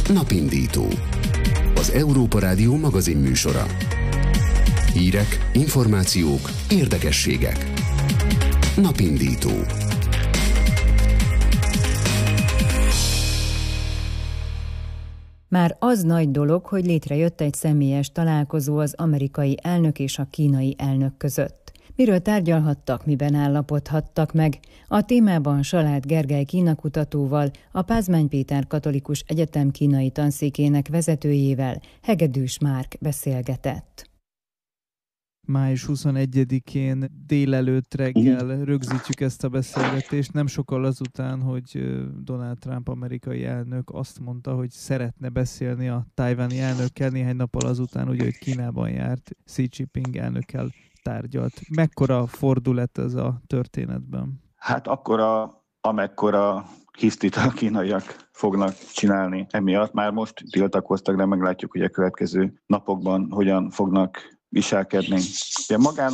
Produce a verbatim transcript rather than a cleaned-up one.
Napindító. Az Európa Rádió magazinműsora. Hírek, információk, érdekességek. Napindító. Már az nagy dolog, hogy létrejött egy személyes találkozó az amerikai elnök és a kínai elnök között. Miről tárgyalhattak, miben állapodhattak meg? A témában Salád Gergely kínakutatóval, a Pázmány Péter Katolikus Egyetem kínai tanszékének vezetőjével, Hegedűs Márk beszélgetett. május huszonegyedikén délelőtt reggel rögzítjük ezt a beszélgetést, nem sokkal azután, hogy Donald Trump amerikai elnök azt mondta, hogy szeretne beszélni a tajvani elnökkel, néhány nappal azután, ugye, hogy Kínában járt, Xi Jinping elnökkel tárgyalt. Mekkora fordulat ez a történetben? Hát akkora, amekkora hisztit a kínaiak fognak csinálni emiatt. Már most tiltakoztak, de meglátjuk, hogy a következő napokban hogyan fognak viselkedni. Ugye magán